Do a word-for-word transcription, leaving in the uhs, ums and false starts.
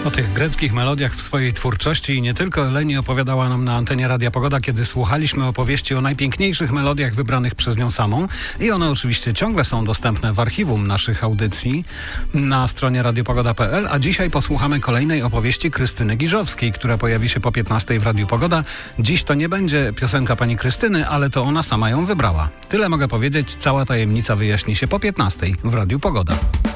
O tych greckich melodiach w swojej twórczości i nie tylko Eleni opowiadała nam na antenie Radia Pogoda, kiedy słuchaliśmy opowieści o najpiękniejszych melodiach wybranych przez nią samą. I one oczywiście ciągle są dostępne w archiwum naszych audycji na stronie radiopogoda kropka p l, a dzisiaj posłuchamy kolejnej opowieści Krystyny Giżowskiej, która pojawi się po piętnastej w Radiu Pogoda. Dziś to nie będzie piosenka pani Krystyny, ale to ona sama ją wybrała. Tyle mogę powiedzieć, cała tajemnica wyjaśni się po piętnastej w Radiu Pogoda.